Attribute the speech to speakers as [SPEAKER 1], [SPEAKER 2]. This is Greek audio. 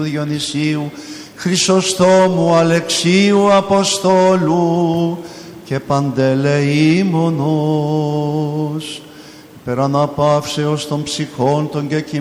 [SPEAKER 1] Διονυσίου, Χρυσοστόμου, Αλεξίου, Αποστόλου και Παντελεήμονος, υπεραναπαύσεως των ψυχών των κεκειμένων